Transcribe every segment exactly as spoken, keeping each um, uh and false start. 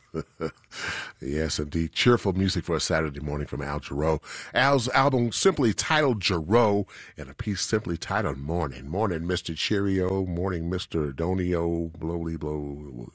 Yes, indeed. Cheerful music for a Saturday morning from Al Jarreau. Al's album simply titled Jarreau, and a piece simply titled Morning. Morning, Mister Cheerio. Morning, Mister Donio. Blowly blow.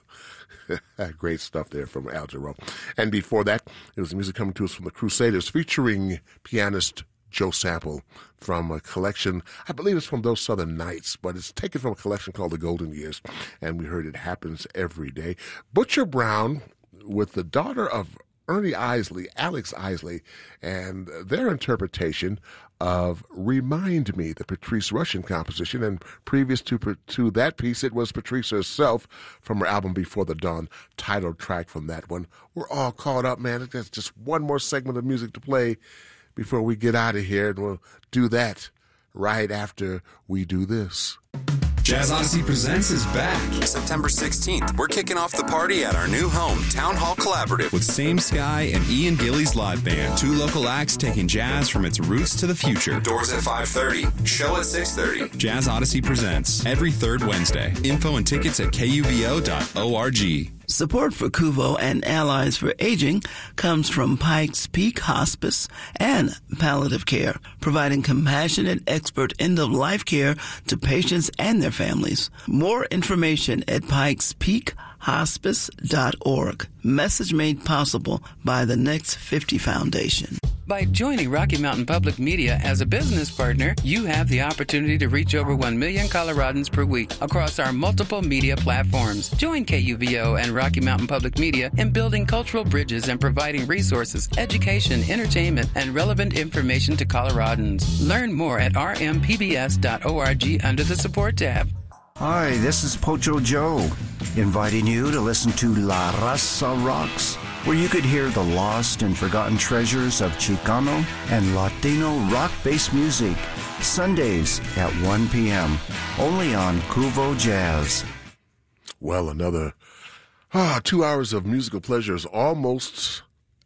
Great stuff there from Al Jarreau. And before that, it was music coming to us from the Crusaders, featuring pianist Joe Sample from a collection, I believe it's from Those Southern Nights, but it's taken from a collection called The Golden Years, and we heard It Happens Every Day. Butcher Brown with the daughter of Ernie Isley, Alex Isley, and their interpretation of Remind Me, the Patrice Rushen composition. And previous to to that piece, it was Patrice herself from her album Before the Dawn, title track from that one. We're all caught up, man. There's just one more segment of music to play before we get out of here, and we'll do that right after we do this. Jazz Odyssey Presents is back. September sixteenth, we're kicking off the party at our new home, Town Hall Collaborative. With Same Sky and Ian Gillies Live Band. Two local acts taking jazz from its roots to the future. Doors at five thirty. Show at six thirty. Jazz Odyssey Presents every third Wednesday. Info and tickets at K U V O dot org. Support for Kuvo and Allies for Aging comes from Pikes Peak Hospice and Palliative Care, providing compassionate, expert end-of-life care to patients and their families. More information at pikes peak hospice dot org. Message made possible by the Next fifty Foundation. By joining Rocky Mountain Public Media as a business partner, you have the opportunity to reach over one million Coloradans per week across our multiple media platforms. Join K U V O and Rocky Mountain Public Media in building cultural bridges and providing resources, education, entertainment, and relevant information to Coloradans. Learn more at r m p b s dot org under the support tab. Hi, this is Pocho Joe, inviting you to listen to La Raza Rocks, where you could hear the lost and forgotten treasures of Chicano and Latino rock-based music, Sundays at one p.m., only on Kuvo Jazz. Well, another ah, two hours of musical pleasure is almost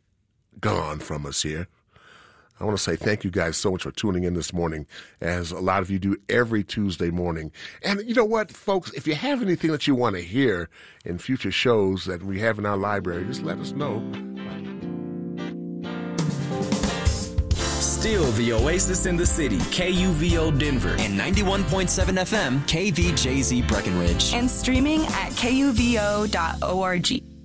gone from us here. I want to say thank you guys so much for tuning in this morning, as a lot of you do every Tuesday morning. And you know what, folks, if you have anything that you want to hear in future shows that we have in our library, just let us know. Still the oasis in the city, K U V O Denver. And ninety-one point seven F M, K V J Z Breckenridge. And streaming at K U V O dot org.